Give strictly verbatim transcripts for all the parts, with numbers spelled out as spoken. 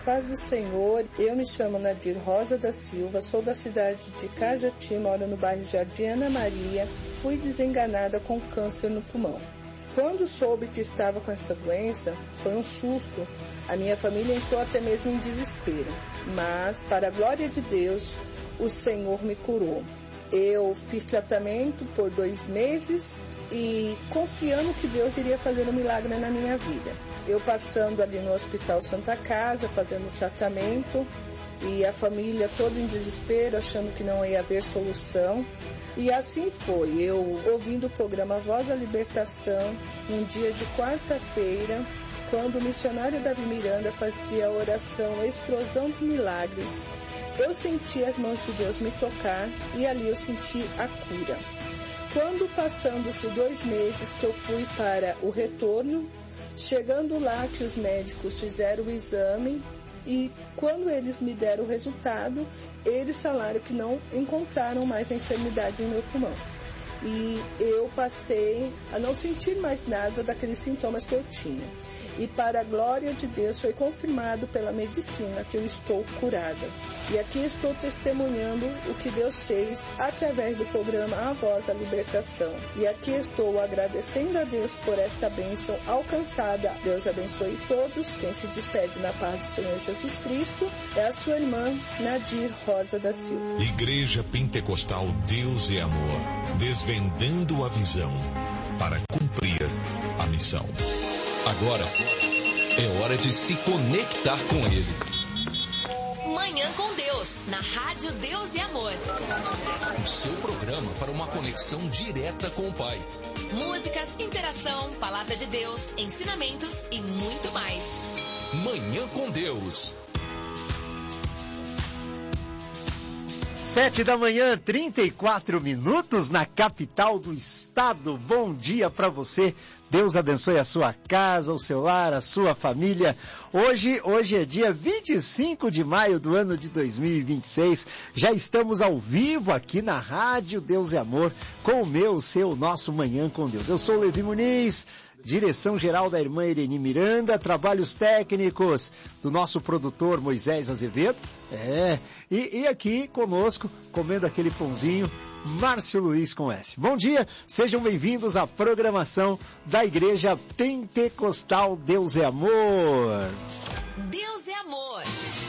paz do Senhor. Eu me chamo Nadir Rosa da Silva, sou da cidade de Cajati, moro no bairro Jardim Ana Maria. Fui desenganada com câncer no pulmão. Quando soube que estava com essa doença, foi um susto. A minha família entrou até mesmo em desespero. Mas, para a glória de Deus, o Senhor me curou. Eu fiz tratamento por dois meses e confiando que Deus iria fazer um milagre na minha vida. Eu passando ali no Hospital Santa Casa, fazendo tratamento, e a família toda em desespero, achando que não ia haver solução. E assim foi, eu ouvindo o programa Voz da Libertação, um dia de quarta-feira, quando o missionário Davi Miranda fazia a oração Explosão de Milagres, eu senti as mãos de Deus me tocar e ali eu senti a cura. Quando passando-se dois meses que eu fui para o retorno, chegando lá que os médicos fizeram o exame, e quando eles me deram o resultado, eles falaram que não encontraram mais a enfermidade no meu pulmão. E eu passei a não sentir mais nada daqueles sintomas que eu tinha. E para a glória de Deus foi confirmado pela medicina que eu estou curada. E aqui estou testemunhando o que Deus fez através do programa A Voz da Libertação. E aqui estou agradecendo a Deus por esta bênção alcançada. Deus abençoe todos. Quem se despede na paz do Senhor Jesus Cristo é a sua irmã Nadir Rosa da Silva. Igreja Pentecostal Deus é Amor. Desvendando a visão para cumprir a missão. Agora é hora de se conectar com Ele. Manhã com Deus, na Rádio Deus e Amor. O seu programa para uma conexão direta com o Pai. Músicas, interação, palavra de Deus, ensinamentos e muito mais. Manhã com Deus. Sete da manhã, trinta e quatro minutos na capital do estado. Bom dia para você. Deus abençoe a sua casa, o seu lar, a sua família. Hoje, hoje é dia vinte e cinco de maio do ano de dois mil e vinte e seis. Já estamos ao vivo aqui na Rádio Deus e Amor com o meu, o seu, o nosso Manhã com Deus. Eu sou o Levi Muniz. Direção geral da irmã Irene Miranda, trabalhos técnicos do nosso produtor Moisés Azevedo, é, e, e aqui conosco, comendo aquele pãozinho, Márcio Luiz com S. Bom dia, sejam bem-vindos à programação da Igreja Pentecostal Deus é Amor. Deus é Amor.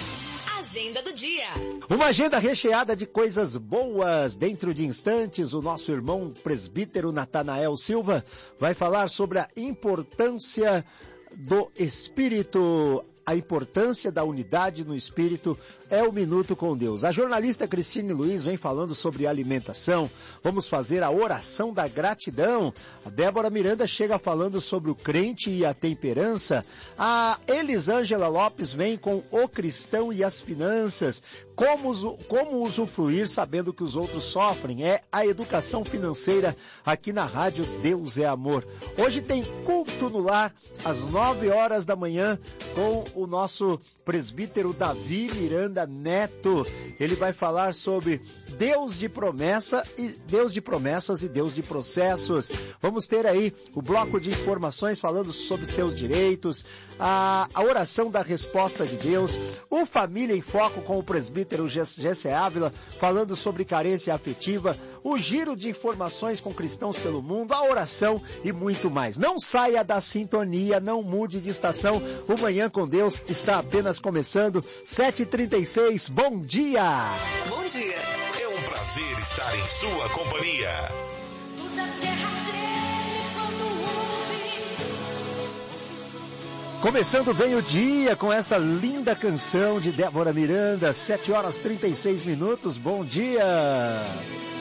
Agenda do dia. Uma agenda recheada de coisas boas. Dentro de instantes, o nosso irmão presbítero Natanael Silva vai falar sobre a importância do Espírito. A importância da unidade no Espírito é o Minuto com Deus. A jornalista Cristine Luiz vem falando sobre alimentação. Vamos fazer a oração da gratidão. A Débora Miranda chega falando sobre o crente e a temperança. A Elisângela Lopes vem com o cristão e as finanças. Como, como usufruir sabendo que os outros sofrem? É a educação financeira aqui na Rádio Deus é Amor. Hoje tem culto no lar às nove horas da manhã com o nosso presbítero Davi Miranda Neto. Ele vai falar sobre Deus de promessa e Deus de promessas e Deus de processos. Vamos ter aí o bloco de informações falando sobre seus direitos, a, a oração da resposta de Deus, o Família em Foco com o presbítero Jessé Ávila falando sobre carência afetiva, o giro de informações com cristãos pelo mundo, a oração e muito mais. Não saia da sintonia, não mude de estação. O Manhã com Deus está apenas começando. sete e trinta e seis, bom dia! Bom dia! É um prazer estar em sua companhia. Começando bem o dia com esta linda canção de Débora Miranda, sete horas e trinta e seis minutos, bom dia!